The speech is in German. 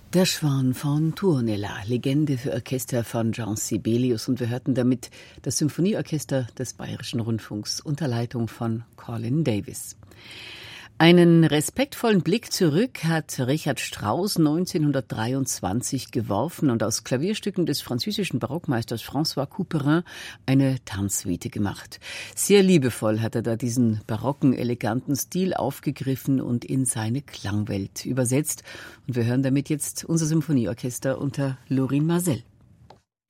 Der Schwan von Tuonela, Legende für Orchester von Jean Sibelius, und wir hörten damit das Symphonieorchester des Bayerischen Rundfunks unter Leitung von Colin Davis. Einen respektvollen Blick zurück hat Richard Strauss 1923 geworfen und aus Klavierstücken des französischen Barockmeisters François Couperin eine Tanzsuite gemacht. Sehr liebevoll hat er da diesen barocken, eleganten Stil aufgegriffen und in seine Klangwelt übersetzt. Und wir hören damit jetzt unser Symphonieorchester unter Lorin Maazel.